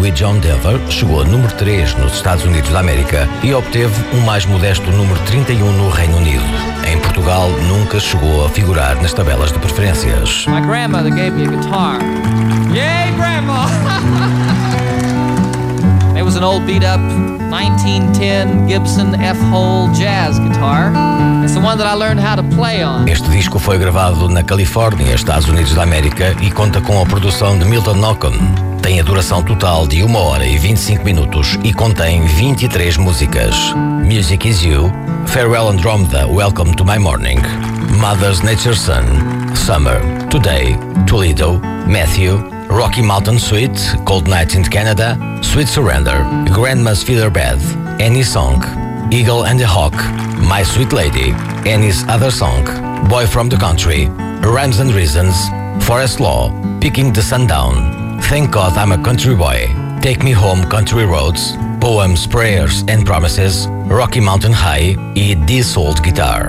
Louis John Denver chegou a número 3 nos Estados Unidos da América e obteve um mais modesto número 31 no Reino Unido. Em Portugal, nunca chegou a figurar nas tabelas de preferências. My grandmother gave me a guitar. Yay, Grandma! It was an old beat-up 1910 Gibson F-Hole jazz guitar. It's the one that I learned how to play on. Este disco foi gravado na Califórnia, Estados Unidos da América, e conta com a produção de Milton Knockan. Tem a duração total de 1 hora e 25 minutos e contém 23 músicas. Music Is You, Farewell Andromeda, Welcome to My Morning, Mother's Nature Son, Summer, Today, Toledo, Matthew, Rocky Mountain Suite, Cold Night in Canada, Sweet Surrender, Grandma's Feather Bed, Any Song, Eagle and the Hawk, My Sweet Lady, Annie's Other Song, Boy from the Country, Rhymes and Reasons, Forest Law, Picking the Sun Down, Thank God I'm a Country Boy, Take Me Home Country Roads, Poems, Prayers and Promises, Rocky Mountain High e This Old Guitar.